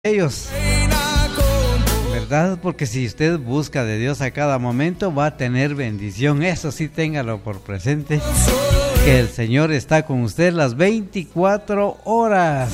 ellos, ¿verdad? Porque si usted busca de Dios a cada momento, va a tener bendición. Eso sí, téngalo por presente, que el Señor está con usted las 24 horas.